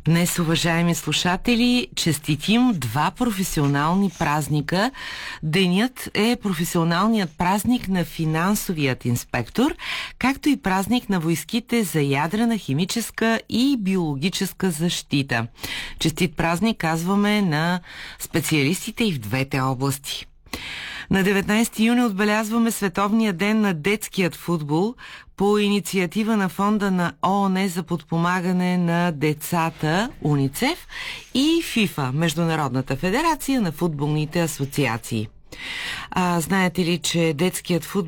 Днес, уважаеми слушатели, честитим два професионални празника. Денят е професионалният празник на финансовият инспектор, както и празник на войските за ядрена, химическа и биологическа защита. Честит празник казваме на специалистите и в двете области. На 19 юни отбелязваме Световния ден на детският футбол по инициатива на Фонда на ООН за подпомагане на децата УНИЦЕФ и ФИФА, Международната федерация на футболните асоциации. Знаете ли, че детският футбол